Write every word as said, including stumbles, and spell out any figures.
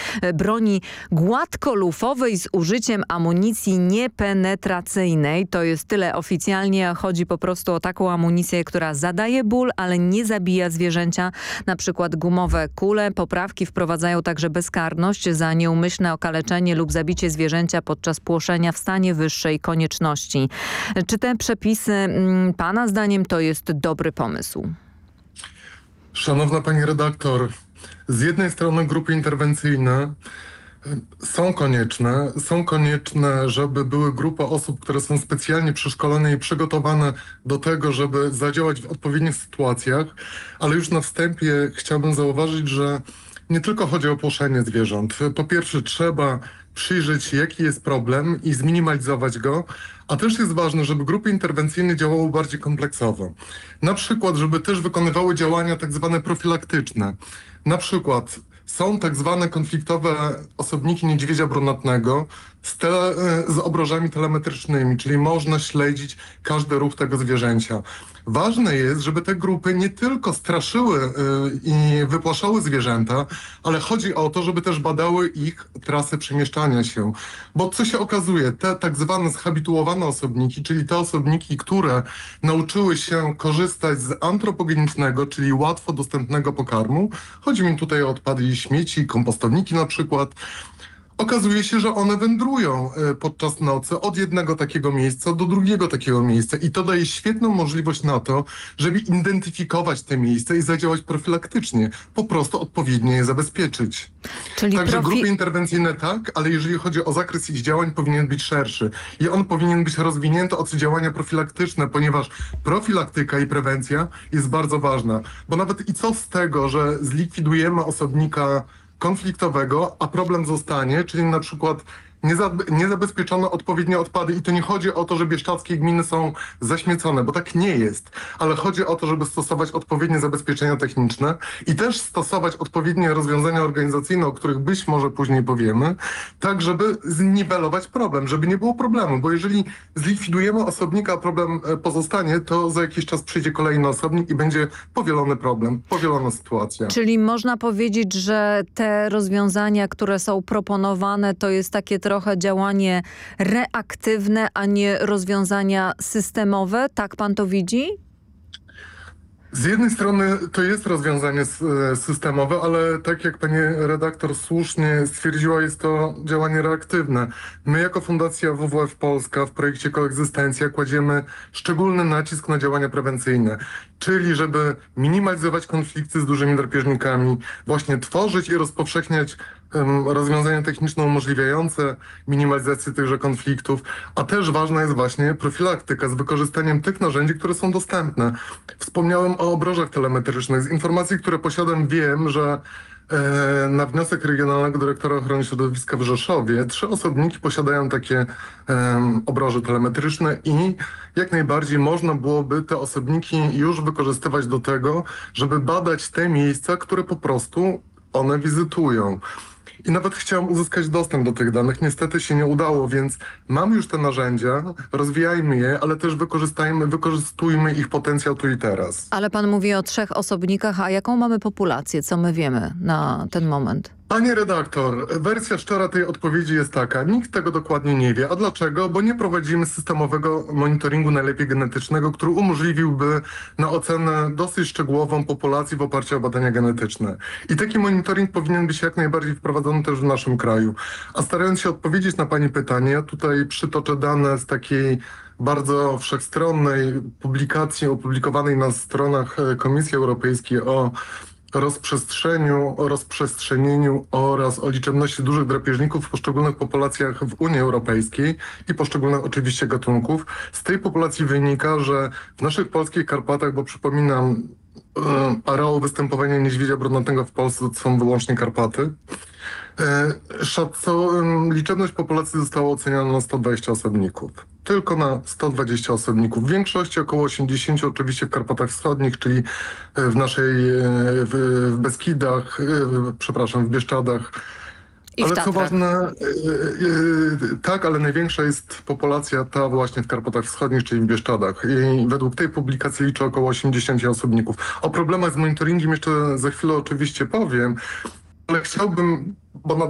broni gładkolufowej z użyciem amunicji niepenetracyjnej. To jest tyle oficjalnie. Chodzi po prostu o taką amunicję, która zadaje ból, ale nie zabija zwierzęcia. Na przykład gumowe kule. Poprawki wprowadzają także bezkarność za nieumyślne okaleczenie lub zabicie zwierzęcia podczas płoszenia w stanie wyższej konieczności. Czy te przepisy mm, pana zdaniem to jest dobry pomysł? Szanowna pani redaktor, z jednej strony grupy interwencyjne są konieczne. Są konieczne, żeby były grupy osób, które są specjalnie przeszkolone i przygotowane do tego, żeby zadziałać w odpowiednich sytuacjach, ale już na wstępie chciałbym zauważyć, że nie tylko chodzi o płoszenie zwierząt. Po pierwsze, trzeba przyjrzeć się, jaki jest problem i zminimalizować go, a też jest ważne, żeby grupy interwencyjne działały bardziej kompleksowo. Na przykład, żeby też wykonywały działania tak zwane profilaktyczne. Na przykład są tak zwane konfliktowe osobniki niedźwiedzia brunatnego z, tele, z obrożami telemetrycznymi, czyli można śledzić każdy ruch tego zwierzęcia. Ważne jest, żeby te grupy nie tylko straszyły y, i wypłaszały zwierzęta, ale chodzi o to, żeby też badały ich trasy przemieszczania się. Bo co się okazuje, te tak zwane zhabituowane osobniki, czyli te osobniki, które nauczyły się korzystać z antropogenicznego, czyli łatwo dostępnego pokarmu, chodzi mi tutaj o odpady i śmieci, kompostowniki na przykład, okazuje się, że one wędrują podczas nocy od jednego takiego miejsca do drugiego takiego miejsca i to daje świetną możliwość na to, żeby identyfikować te miejsca i zadziałać profilaktycznie, po prostu odpowiednio je zabezpieczyć. Czyli Także profi... grupy interwencyjne tak, ale jeżeli chodzi o zakres ich działań, powinien być szerszy i on powinien być rozwinięty od działania profilaktyczne, ponieważ profilaktyka i prewencja jest bardzo ważna, bo nawet i co z tego, że zlikwidujemy osobnika konfliktowego, a problem zostanie, czyli na przykład nie, za, nie zabezpieczono odpowiednio odpady i to nie chodzi o to, że bieszczadzkie gminy są zaśmiecone, bo tak nie jest, ale chodzi o to, żeby stosować odpowiednie zabezpieczenia techniczne i też stosować odpowiednie rozwiązania organizacyjne, o których być może później powiemy, tak żeby zniwelować problem, żeby nie było problemu, bo jeżeli zlikwidujemy osobnika, a problem pozostanie, to za jakiś czas przyjdzie kolejny osobnik i będzie powielony problem, powielona sytuacja. Czyli można powiedzieć, że te rozwiązania, które są proponowane, to jest takie trochę działanie reaktywne, a nie rozwiązania systemowe. Tak pan to widzi? Z jednej strony to jest rozwiązanie systemowe, ale tak jak pani redaktor słusznie stwierdziła, jest to działanie reaktywne. My jako Fundacja W W F Polska w projekcie Koegzystencja kładziemy szczególny nacisk na działania prewencyjne, czyli żeby minimalizować konflikty z dużymi drapieżnikami, właśnie tworzyć i rozpowszechniać um, rozwiązania techniczne umożliwiające minimalizację tychże konfliktów, a też ważna jest właśnie profilaktyka z wykorzystaniem tych narzędzi, które są dostępne. Wspomniałem o obrożach telemetrycznych. Z informacji, które posiadam, wiem, że e, na wniosek Regionalnego Dyrektora Ochrony Środowiska w Rzeszowie trzy osobniki posiadają takie e, obroże telemetryczne i jak najbardziej można byłoby te osobniki już wykorzystywać do tego, żeby badać te miejsca, które po prostu one wizytują. I nawet chciałem uzyskać dostęp do tych danych. Niestety się nie udało, więc mamy już te narzędzia, rozwijajmy je, ale też wykorzystajmy, wykorzystujmy ich potencjał tu i teraz. Ale pan mówi o trzech osobnikach, a jaką mamy populację? Co my wiemy na ten moment? Panie redaktor, wersja szczera tej odpowiedzi jest taka. Nikt tego dokładnie nie wie. A dlaczego? Bo nie prowadzimy systemowego monitoringu najlepiej genetycznego, który umożliwiłby na ocenę dosyć szczegółową populacji w oparciu o badania genetyczne. I taki monitoring powinien być jak najbardziej wprowadzony też w naszym kraju. A starając się odpowiedzieć na pani pytanie, ja tutaj przytoczę dane z takiej bardzo wszechstronnej publikacji opublikowanej na stronach Komisji Europejskiej o rozprzestrzeniu, o rozprzestrzenieniu oraz o liczebności dużych drapieżników w poszczególnych populacjach w Unii Europejskiej i poszczególnych oczywiście gatunków. Z tej populacji wynika, że w naszych polskich Karpatach, bo przypominam, areał występowania niedźwiedzia brunatnego w Polsce to są wyłącznie Karpaty, Szaco, liczebność populacji została oceniona na sto dwadzieścia osobników. Tylko na sto dwadzieścia osobników. W większości około osiemdziesiąt oczywiście w Karpatach Wschodnich, czyli w naszej, w, w Beskidach, w, przepraszam, w Bieszczadach. I ale w co ważne, tak, ale największa jest populacja ta właśnie w Karpatach Wschodnich, czyli w Bieszczadach. I według tej publikacji liczy około osiemdziesiąt osobników. O problemach z monitoringiem jeszcze za chwilę oczywiście powiem, ale chciałbym, bo na